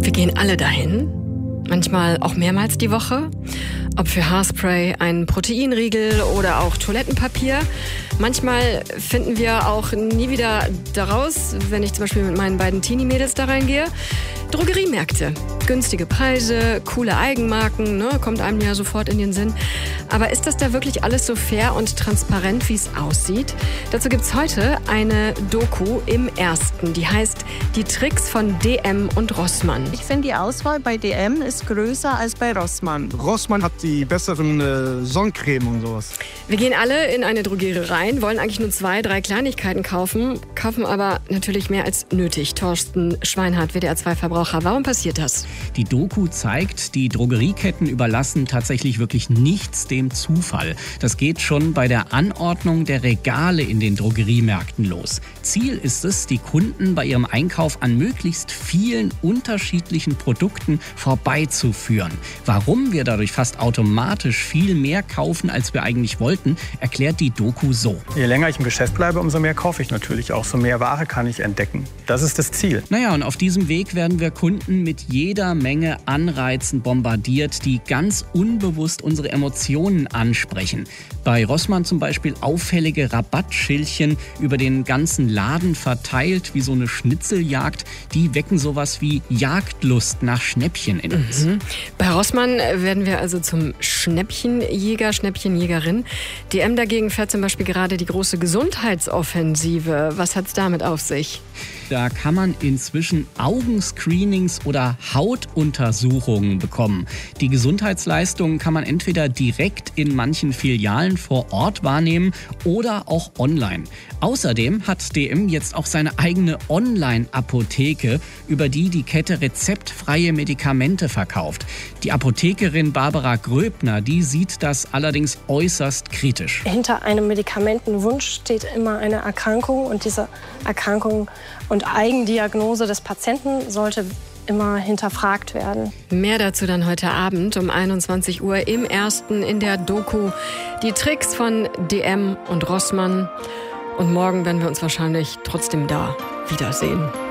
Wir gehen alle dahin, manchmal auch mehrmals die Woche. Ob für Haarspray, einen Proteinriegel oder auch Toilettenpapier. Manchmal finden wir auch nie wieder daraus, wenn ich zum Beispiel mit meinen beiden Teenie-Mädels da reingehe. Drogeriemärkte. Günstige Preise, coole Eigenmarken, ne, kommt einem ja sofort in den Sinn. Aber ist das da wirklich alles so fair und transparent, wie es aussieht? Dazu gibt's heute eine Doku im Ersten, die heißt Die Tricks von DM und Rossmann. Ich finde, die Auswahl bei DM ist größer als bei Rossmann. Rossmann hat die besseren Sonnencreme und sowas. Wir gehen alle in eine Drogerie rein, wollen eigentlich nur 2, 3 Kleinigkeiten kaufen aber natürlich mehr als nötig. Thorsten Schweinhardt, WDR 2 Verbraucher. Warum passiert das? Die Doku zeigt, die Drogerieketten überlassen tatsächlich wirklich nichts dem Zufall. Das geht schon bei der Anordnung der Regale in den Drogeriemärkten los. Ziel ist es, die Kunden bei ihrem Einkauf an möglichst vielen unterschiedlichen Produkten vorbeizuführen. Warum wir dadurch fast automatisch viel mehr kaufen, als wir eigentlich wollten, erklärt die Doku so. Je länger ich im Geschäft bleibe, umso mehr kaufe ich natürlich auch. So mehr Ware kann ich entdecken. Das ist das Ziel. Naja, und auf diesem Weg werden wir Kunden mit jeder Menge Anreizen bombardiert, die ganz unbewusst unsere Emotionen ansprechen. Bei Rossmann zum Beispiel auffällige Rabattschildchen über den ganzen Laden verteilt, wie so eine Schnitzeljagd. Die wecken sowas wie Jagdlust nach Schnäppchen in uns. Bei Rossmann werden wir also zum Schnäppchenjäger, Schnäppchenjägerin. DM dagegen fährt zum Beispiel gerade die große Gesundheitsoffensive. Was hat's damit auf sich? Da kann man inzwischen Augenscreenings oder Hautuntersuchungen bekommen. Die Gesundheitsleistungen kann man entweder direkt in manchen Filialen vor Ort wahrnehmen oder auch online. Außerdem hat DM jetzt auch seine eigene Online-Apotheke, über die die Kette rezeptfreie Medikamente verkauft. Die Apothekerin Barbara Gröbner, die sieht das allerdings äußerst kritisch. Hinter einem Medikamentenwunsch steht immer eine Erkrankung und diese Erkrankung und Eigendiagnose des Patienten sollte immer hinterfragt werden. Mehr dazu dann heute Abend um 21 Uhr im Ersten in der Doku Die Tricks von DM und Rossmann. Und morgen werden wir uns wahrscheinlich trotzdem da wiedersehen.